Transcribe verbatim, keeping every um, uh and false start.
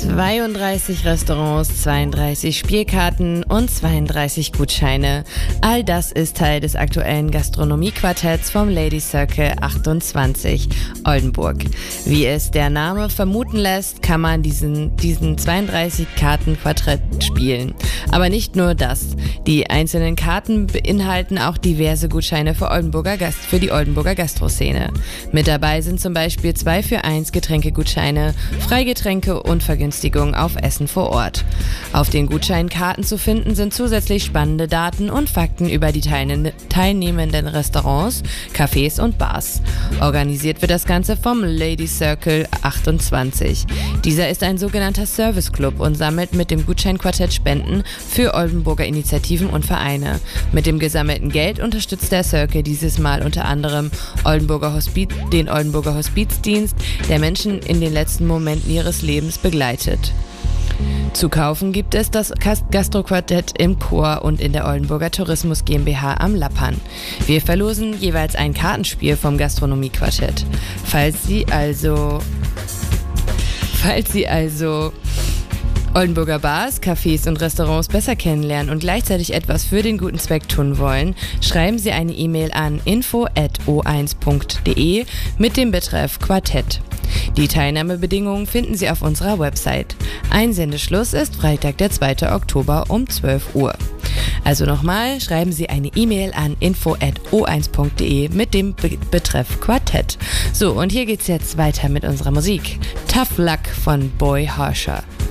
zweiunddreißig Restaurants, zweiunddreißig Spielkarten und zweiunddreißig Gutscheine. All das ist Teil des aktuellen Gastronomiequartetts vom Lady Circle achtundzwanzig Oldenburg. Wie es der Name vermuten lässt, kann man diesen, diesen zweiunddreißig Karten Quartett spielen. Aber nicht nur das. Die einzelnen Karten beinhalten auch diverse Gutscheine für, Oldenburger Gast, für die Oldenburger Gastroszene. Mit dabei sind zum Beispiel zwei für eins Getränkegutscheine, Freigetränke und Vergünstigung auf Essen vor Ort. Auf den Gutscheinkarten zu finden sind zusätzlich spannende Daten und Fakten über die teilnehmenden Restaurants, Cafés und Bars. Organisiert wird das Ganze vom Lady Circle achtundzwanzig. Dieser ist ein sogenannter Service-Club und sammelt mit dem Gutscheinquartett Spenden für Oldenburger Initiativen und Vereine. Mit dem gesammelten Geld unterstützt der Circle dieses Mal unter anderem Oldenburger Hospiz, den Oldenburger Hospizdienst, der Menschen in den letzten Momenten ihres Lebens begleitet. Zu kaufen gibt es das Gastroquartett im Chor und in der Oldenburger Tourismus GmbH am Lappan. Wir verlosen jeweils ein Kartenspiel vom Gastronomiequartett. Falls Sie also, falls Sie also Oldenburger Bars, Cafés und Restaurants besser kennenlernen und gleichzeitig etwas für den guten Zweck tun wollen, schreiben Sie eine E-Mail an info at o eins punkt de mit dem Betreff Quartett. Die Teilnahmebedingungen finden Sie auf unserer Website. Einsendeschluss ist Freitag, der zweite Oktober um zwölf Uhr. Also nochmal, schreiben Sie eine E-Mail an info at o eins punkt de mit dem Be- Betreff Quartett. So, und hier geht's jetzt weiter mit unserer Musik. Tough Luck von Boy Harsher.